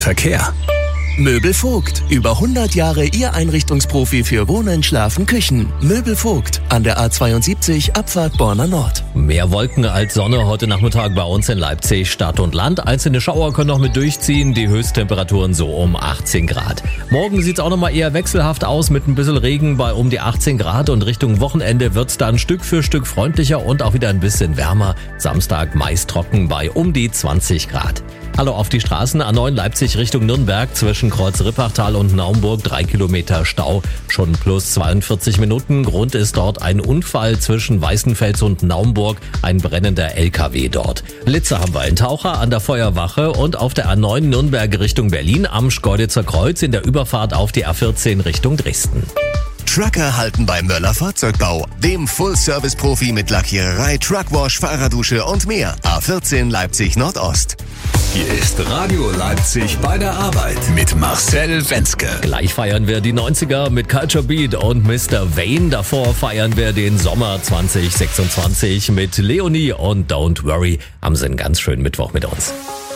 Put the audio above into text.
Verkehr. Möbel Vogt. Über 100 Jahre Ihr Einrichtungsprofi für Wohnen, Schlafen, Küchen. Möbel Vogt. An der A72 Abfahrt Borna Nord. Mehr Wolken als Sonne heute Nachmittag bei uns in Leipzig, Stadt und Land. Einzelne Schauer können noch mit durchziehen. Die Höchsttemperaturen so um 18 Grad. Morgen sieht's auch noch mal eher wechselhaft aus mit ein bisschen Regen bei um die 18 Grad. Und Richtung Wochenende wird's dann Stück für Stück freundlicher und auch wieder ein bisschen wärmer. Samstag meist trocken bei um die 20 Grad. Hallo auf die Straßen. A9 Leipzig Richtung Nürnberg zwischen Kreuz-Rippertal und Naumburg 3 Kilometer Stau. Schon plus 42 Minuten. Grund ist dort ein Unfall zwischen Weißenfels und Naumburg. Ein brennender LKW dort. Blitze haben wir in Taucher an der Feuerwache und auf der A9 Nürnberg Richtung Berlin am Schkeuditzer Kreuz in der Überfahrt auf die A14 Richtung Dresden. Trucker halten bei Möller Fahrzeugbau, dem Full-Service-Profi mit Lackiererei, Truckwash, Fahrradusche und mehr. A14 Leipzig Nordost. Hier ist Radio Leipzig bei der Arbeit mit Marcel Wenzke. Gleich feiern wir die 90er mit Culture Beat und Mr. Vane. Davor feiern wir den Sommer 2026 mit Leonie und Don't Worry. Haben Sie einen ganz schönen Mittwoch mit uns.